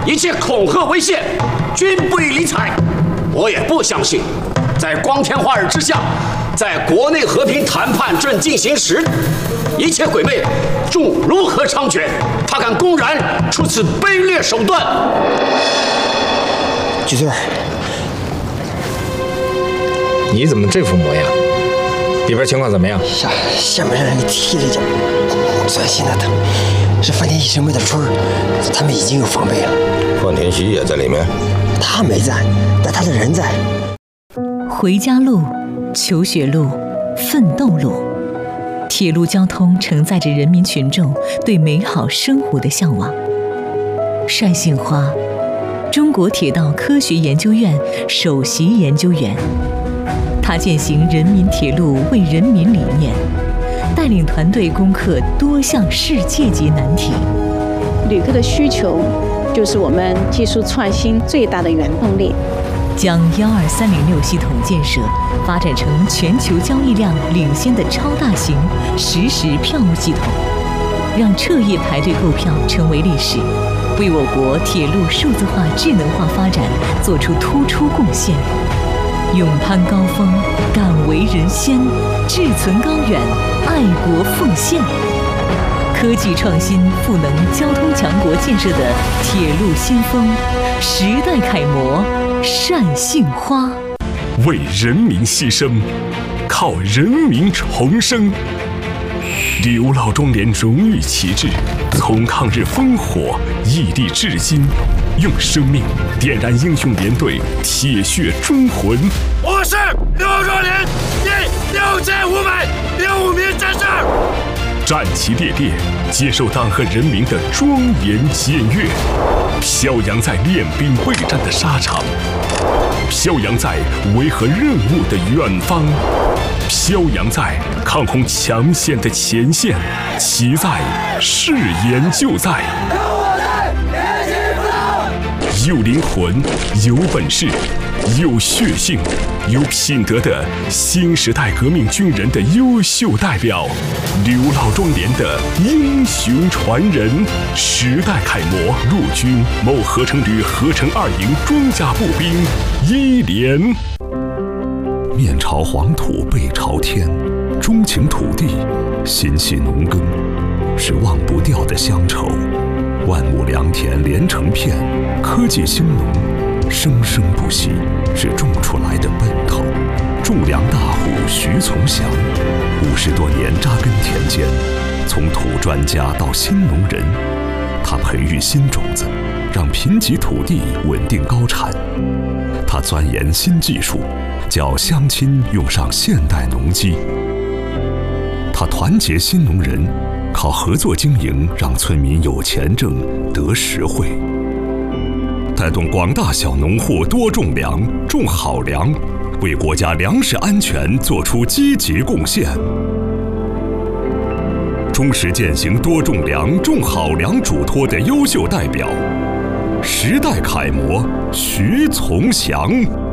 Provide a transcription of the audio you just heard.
一切恐吓威胁，均不予理睬。我也不相信，在光天化日之下，在国内和平谈判正进行时，一切鬼魅众如何猖獗？他敢公然出此卑劣手段！ 局队， 你怎么这副模样？里边情况怎么样？ 下面让人给踢了一脚，钻心的疼。是范天喜生妹的春儿，他们已经有防备了。 范天喜也在里面？ 他没在，但他的人在。 回家路、求学路、奋斗路，铁路交通承载着人民群众对美好生活的向往。单杏花，中国铁道科学研究院首席研究员，他践行人民铁路为人民理念，带领团队攻克多项世界级难题。 旅客的需求就是我们技术创新最大的原动力。 将12306系统建设发展成全球交易量领先的超大型实时票务系统，让彻夜排队购票成为历史，为我国铁路数字化智能化发展做出突出贡献。勇攀高峰，敢为人先，志存高远，爱国奉献。科技创新赋能交通强国建设的铁路先锋，时代楷模单杏花。 为人民牺牲，靠人民重生。刘老中联荣誉旗帜，从抗日烽火屹立至今，用生命点燃英雄联队铁血忠魂。 我是刘壮联第6565名战士， 战旗猎猎，接受党和人民的庄严检阅，飘扬在练兵备战的沙场，飘扬在维和任务的远方，飘扬在抗洪抢险的前线，其在誓言就在。有灵魂，有本事，有血性，有品德的新时代革命军人的优秀代表，刘老庄联的英雄传人，时代楷模，陆军某合成旅合成2营装甲步兵1连。 面朝黄土背朝天，钟情土地，心系农耕，是忘不掉的乡愁。万亩良田连成片，科技兴农，生生不息，是种出来的奔头。种粮大户徐从祥，50多年扎根田间，从土专家到新农人，他培育新种子，让贫瘠土地稳定高产。他钻研新技术，叫乡亲用上现代农机。他团结新农人，靠合作经营让村民有钱挣得实惠，带动广大小农户多种粮，种好粮，为国家粮食安全做出积极贡献。忠实践行多种粮、种好粮嘱托的优秀代表，时代楷模徐从祥。